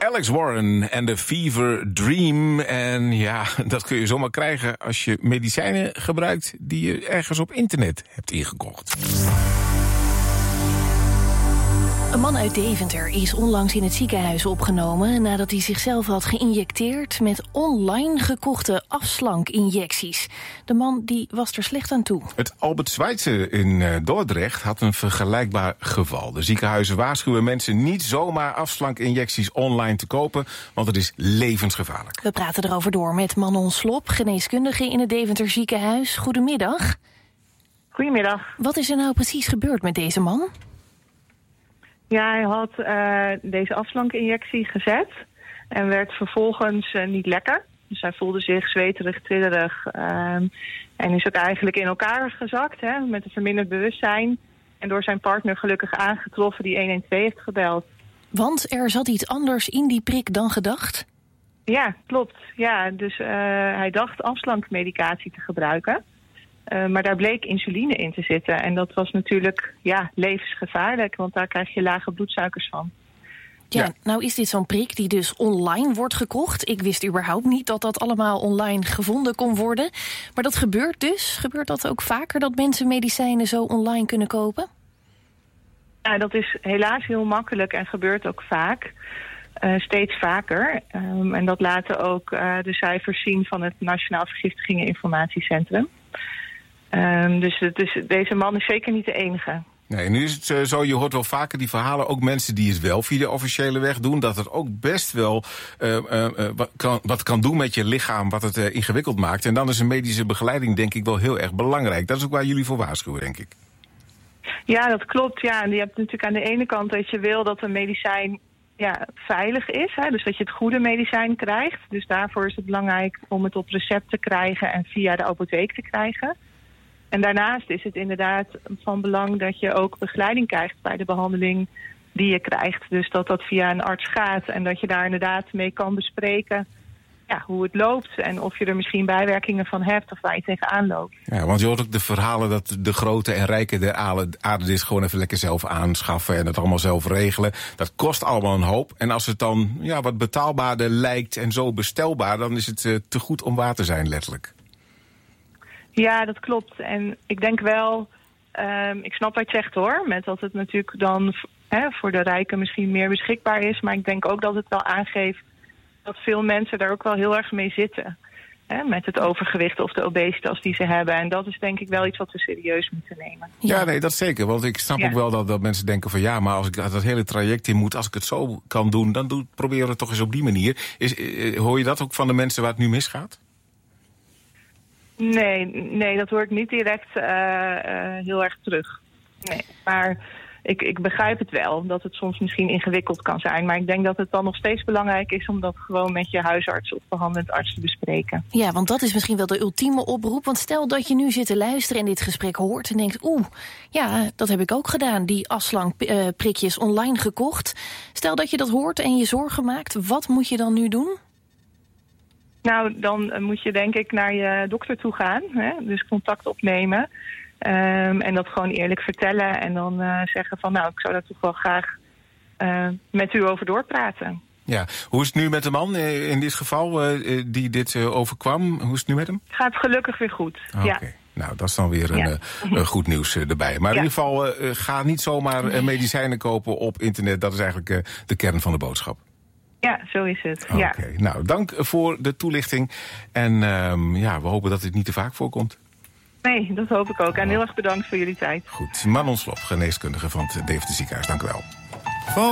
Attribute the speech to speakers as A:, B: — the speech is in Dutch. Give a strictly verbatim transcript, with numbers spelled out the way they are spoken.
A: Alex Warren en de Fever Dream. En ja, dat kun je zomaar krijgen als je medicijnen gebruikt die je ergens op internet hebt ingekocht.
B: Een man uit Deventer is onlangs in het ziekenhuis opgenomen nadat hij zichzelf had geïnjecteerd met online gekochte afslankinjecties. De man die was er slecht aan toe.
A: Het Albert Schweitzer in Dordrecht had een vergelijkbaar geval. De ziekenhuizen waarschuwen mensen niet zomaar afslankinjecties online te kopen, want het is levensgevaarlijk.
B: We praten erover door met Manon Slop, geneeskundige in het Deventer ziekenhuis. Goedemiddag.
C: Goedemiddag.
B: Wat is er nou precies gebeurd met deze man?
C: Ja, hij had uh, deze afslankinjectie gezet en werd vervolgens uh, niet lekker. Dus hij voelde zich zweterig, trillerig um, en is ook eigenlijk in elkaar gezakt, hè, met een verminderd bewustzijn. En door zijn partner gelukkig aangetroffen die honderdtwaalf heeft gebeld.
B: Want er zat iets anders in die prik dan gedacht?
C: Ja, klopt. Ja, dus uh, hij dacht afslankmedicatie te gebruiken. Uh, maar daar bleek insuline in te zitten. En dat was natuurlijk ja, levensgevaarlijk, want daar krijg je lage bloedsuikers van.
B: Ja, ja, nou is dit zo'n prik die dus online wordt gekocht. Ik wist überhaupt niet dat dat allemaal online gevonden kon worden. Maar dat gebeurt dus. Gebeurt dat ook vaker, dat mensen medicijnen zo online kunnen kopen?
C: Ja, dat is helaas heel makkelijk en gebeurt ook vaak. Uh, steeds vaker. Um, en dat laten ook uh, de cijfers zien van het Nationaal Vergiftigingen-Informatiecentrum. Um, dus het is, deze man is zeker niet de enige.
A: Nee, nu is het uh, zo, je hoort wel vaker die verhalen, ook mensen die het wel via de officiële weg doen, dat het ook best wel uh, uh, uh, wat, kan, wat kan doen met je lichaam, wat het uh, ingewikkeld maakt. En dan is een medische begeleiding denk ik wel heel erg belangrijk. Dat is ook waar jullie voor waarschuwen, denk ik.
C: Ja, dat klopt. Ja. En je hebt natuurlijk aan de ene kant dat je wil dat een medicijn ja, veilig is. Hè? Dus dat je het goede medicijn krijgt. Dus daarvoor is het belangrijk om het op recept te krijgen en via de apotheek te krijgen. En daarnaast is het inderdaad van belang dat je ook begeleiding krijgt bij de behandeling die je krijgt. Dus dat dat via een arts gaat en dat je daar inderdaad mee kan bespreken ja, hoe het loopt en of je er misschien bijwerkingen van hebt of waar je tegenaan loopt.
A: Ja, want je hoort ook de verhalen dat de grote en rijke der aarde dit gewoon even lekker zelf aanschaffen en het allemaal zelf regelen. Dat kost allemaal een hoop. En als het dan ja, wat betaalbaarder lijkt en zo bestelbaar, dan is het uh, te goed om waar te zijn, letterlijk.
C: Ja, dat klopt. En ik denk wel, um, ik snap wat je zegt hoor, met dat het natuurlijk dan hè, voor de rijken misschien meer beschikbaar is. Maar ik denk ook dat het wel aangeeft dat veel mensen daar ook wel heel erg mee zitten. Hè, met het overgewicht of de obesitas die ze hebben. En dat is denk ik wel iets wat we serieus moeten nemen.
A: Ja, nee, dat zeker. Want ik snap ja. ook wel dat, dat mensen denken van ja, maar als ik dat hele traject in moet, als ik het zo kan doen, dan doe, proberen we het toch eens op die manier. Is, hoor je dat ook van de mensen waar het nu misgaat?
C: Nee, nee, dat hoor ik niet direct uh, uh, heel erg terug. Nee, maar ik, ik begrijp het wel, dat het soms misschien ingewikkeld kan zijn. Maar ik denk dat het dan nog steeds belangrijk is om dat gewoon met je huisarts of behandelend arts te bespreken.
B: Ja, want dat is misschien wel de ultieme oproep. Want stel dat je nu zit te luisteren en dit gesprek hoort en denkt, oeh, ja, dat heb ik ook gedaan, die afslankprikjes online gekocht. Stel dat je dat hoort en je zorgen maakt, wat moet je dan nu doen?
C: Nou, dan moet je denk ik naar je dokter toe gaan. Hè? Dus contact opnemen. Um, en dat gewoon eerlijk vertellen. En dan uh, zeggen van, nou, ik zou daar toch wel graag uh, met u over doorpraten. Ja,
A: hoe is het nu met de man uh, in dit geval uh, die dit uh, overkwam? Hoe is het nu met hem?
C: Het gaat gelukkig weer goed,
A: Oké.
C: Ja.
A: Nou, dat is dan weer een, ja. uh, uh, goed nieuws uh, erbij. Maar ja. in ieder geval, uh, ga niet zomaar uh, medicijnen kopen op internet. Dat is eigenlijk uh, de kern van de boodschap.
C: Ja, zo is het.
A: Oké,
C: ja.
A: Nou, dank voor de toelichting. En um, ja, we hopen dat dit niet te vaak voorkomt.
C: Nee, dat hoop ik ook. En heel erg bedankt voor jullie tijd.
A: Goed, Manon Slop, geneeskundige van het Deventer ziekenhuis. Dank u wel.